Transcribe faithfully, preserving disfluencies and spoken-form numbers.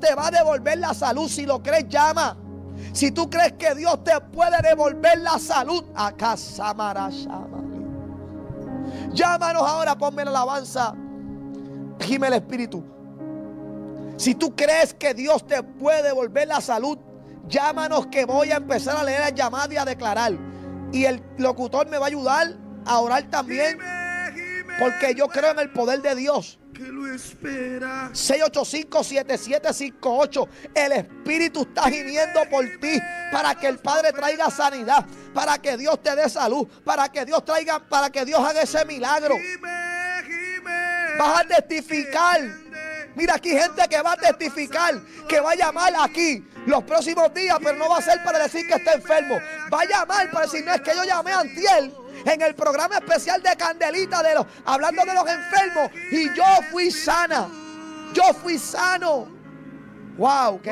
te va a devolver la salud. Si lo crees, llama. Si tú crees que Dios te puede devolver la salud, acá Samarashama. Llámanos ahora, ponme la alabanza. Gime el Espíritu. Si tú crees que Dios te puede devolver la salud, llámanos, que voy a empezar a leer el llamado y a declarar. Y el locutor me va a ayudar a orar también, porque yo creo en el poder de Dios. seis ocho cinco, siete siete cinco ocho. El Espíritu está gimiendo por ti, para que el Padre traiga sanidad, para que Dios te dé salud, para que Dios traiga, para que Dios haga ese milagro. Vas a testificar. Mira, aquí hay gente que va a testificar, que va a llamar aquí los próximos días, pero no va a ser para decir que está enfermo. Va a llamar para decir: no, es que yo llamé antier en el programa especial de Candelita, de los, hablando de los enfermos, y yo fui sana. Yo fui sano. Wow.